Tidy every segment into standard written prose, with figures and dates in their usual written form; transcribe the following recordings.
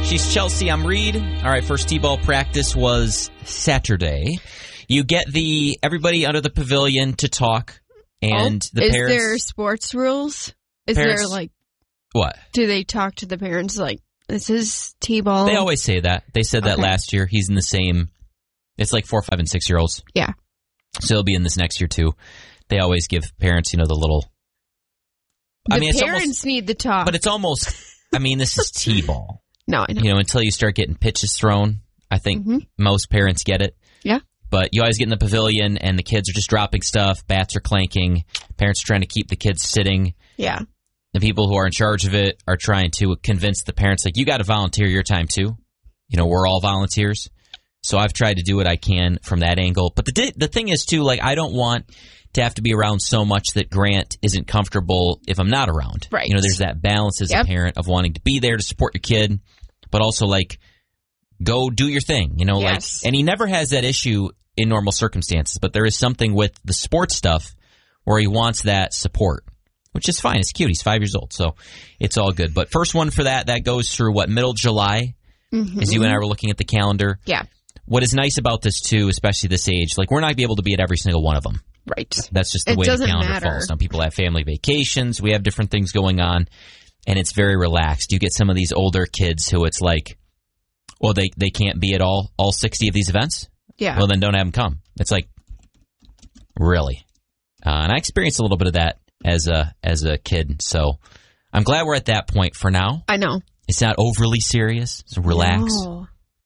She's Chelsea. I'm Reed. All right, first T-ball practice was Saturday. You get everybody under the pavilion to talk, and the parents. Is there sports rules? Is parents, there like what? Do they talk to the parents like this is T-ball? They always say that. They said that last year. He's in the same. It's like 4, 5, and 6-year-olds. Yeah. So he'll be in this next year too. They always give parents, the little. Parents need the talk, but it's almost. This is T-ball. No, I know. Until you start getting pitches thrown, I think most parents get it. Yeah. But you always get in the pavilion, and the kids are just dropping stuff. Bats are clanking. Parents are trying to keep the kids sitting. Yeah. The people who are in charge of it are trying to convince the parents, you got to volunteer your time too. We're all volunteers. So I've tried to do what I can from that angle. But the thing is, too, I don't want to have to be around so much that Grant isn't comfortable if I'm not around. Right. There's that balance as a parent of wanting to be there to support your kid, but also, go do your thing, Yes. And he never has that issue in normal circumstances, but there is something with the sports stuff where he wants that support, which is fine. It's cute. He's 5 years old, so it's all good. But first one for that goes through, middle July, as you and I were looking at the calendar. Yeah. What is nice about this, too, especially this age, we're not going to be able to be at every single one of them. Right. That's just the way the calendar falls. Now, people have family vacations. We have different things going on, and it's very relaxed. You get some of these older kids who it's they can't be at all 60 of these events? Yeah. Well, then don't have them come. It's really? And I experienced a little bit of that as a kid, so I'm glad we're at that point for now. I know. It's not overly serious. It's relax. No.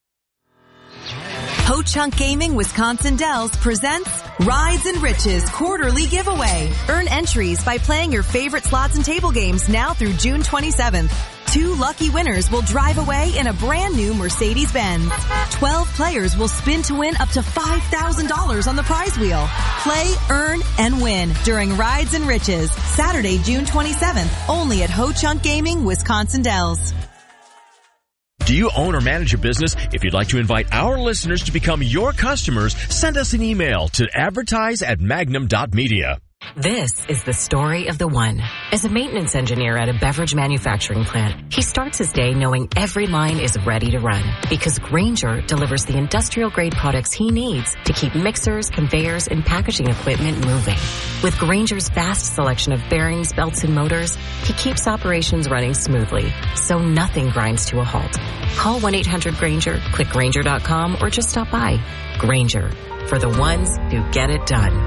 Ho-Chunk Gaming Wisconsin Dells presents Rides and Riches Quarterly Giveaway. Earn entries by playing your favorite slots and table games now through June 27th. 2 lucky winners will drive away in a brand new Mercedes-Benz. 12 players will spin to win up to $5,000 on the prize wheel. Play, earn, and win during Rides and Riches, Saturday, June 27th, only at Ho-Chunk Gaming Wisconsin Dells. Do you own or manage a business? If you'd like to invite our listeners to become your customers, send us an email to advertise@magnum.media. This is the story of the one. As a maintenance engineer at a beverage manufacturing plant, he starts his day knowing every line is ready to run because Grainger delivers the industrial-grade products he needs to keep mixers, conveyors, and packaging equipment moving. With Grainger's vast selection of bearings, belts, and motors, he keeps operations running smoothly, so nothing grinds to a halt. Call 1-800-GRAINGER, click Grainger.com, or just stop by. Grainger, for the ones who get it done.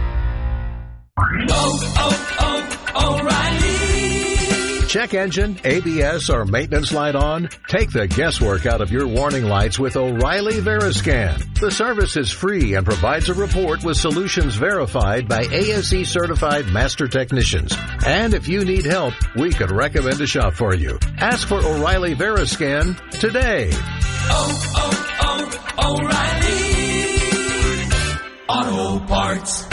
O'Reilly. Check engine, ABS, or maintenance light on? Take the guesswork out of your warning lights with O'Reilly Veriscan. The service is free and provides a report with solutions verified by ASE certified master technicians. And if you need help, we could recommend a shop for you. Ask for O'Reilly Veriscan today. O'Reilly Auto Parts.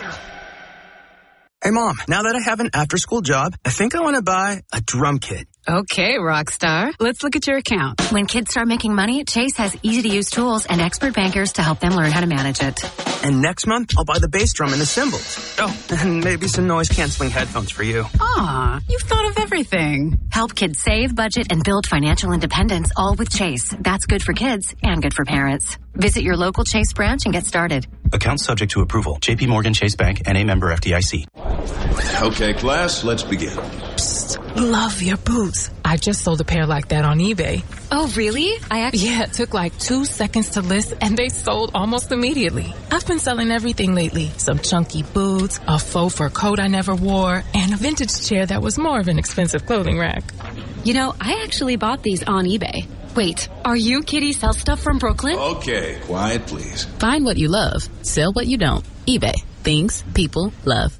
Hey, Mom, now that I have an after-school job, I think I want to buy a drum kit. Okay, Rockstar. Let's look at your account. When kids start making money, Chase has easy-to-use tools and expert bankers to help them learn how to manage it. And next month, I'll buy the bass drum and the cymbals. Oh, and maybe some noise-canceling headphones for you. Aw, you've thought of everything. Help kids save, budget, and build financial independence, all with Chase. That's good for kids and good for parents. Visit your local Chase branch and get started. Account subject to approval. J.P. Morgan Chase Bank, N.A. member FDIC. Okay, class, let's begin. Psst, love your boots. I just sold a pair like that on eBay. Oh, really? Yeah, it took 2 seconds to list, and they sold almost immediately. I've been selling everything lately. Some chunky boots, a faux fur coat I never wore, and a vintage chair that was more of an expensive clothing rack. I actually bought these on eBay. Wait, are you Kitty Sell Stuff from Brooklyn? Okay, quiet, please. Find what you love. Sell what you don't. eBay. Things people love.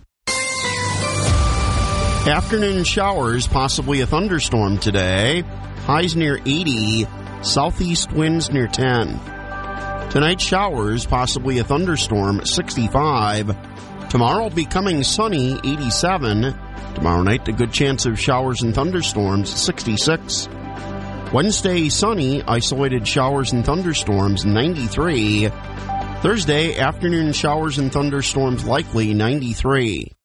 Afternoon showers, possibly a thunderstorm today. Highs near 80, southeast winds near 10. Tonight showers, possibly a thunderstorm, 65. Tomorrow becoming sunny, 87. Tomorrow night, a good chance of showers and thunderstorms, 66. Wednesday, sunny, isolated showers and thunderstorms, 93. Thursday, afternoon showers and thunderstorms likely, 93.